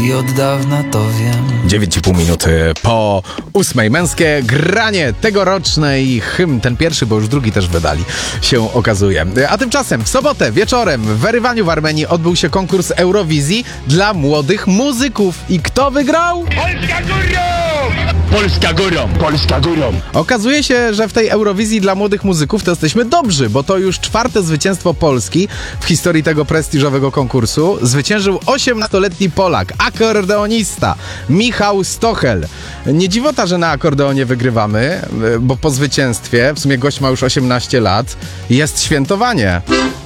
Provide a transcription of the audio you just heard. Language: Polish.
i od dawna to wiem. 9,5 minuty po 8. Męskie granie tegorocznej hymn, ten pierwszy, bo już drugi też wydali, się okazuje. A tymczasem w sobotę wieczorem w Erywaniu w Armenii odbył się konkurs Eurowizji dla młodych muzyków. I kto wygrał? Polska górą! Polska górą! Polska górą! Okazuje się, że w tej Eurowizji dla młodych muzyków to jesteśmy dobrzy, bo to już 4. zwycięstwo Polski w historii tego prestiżowego konkursu. Zwyciężył 18-letni Polak, akordeonista Michał Stochel. Nie dziwota, że na akordeonie wygrywamy, bo po zwycięstwie, w sumie gość ma już 18 lat, jest świętowanie.